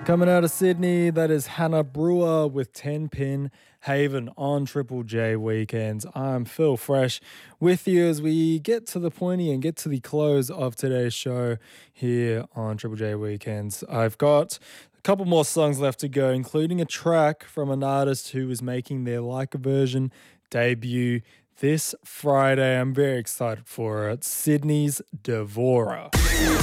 Coming out of Sydney, that is Hannah Brewer with 10 Pin Haven on Triple J Weekends. I'm Phil Fresh with you as we get to the pointy and get to the close of today's show here on Triple J Weekends. I've got a couple more songs left to go, including a track from an artist who is making their Like a Version debut this Friday. I'm very excited for it. Sydney's Devora.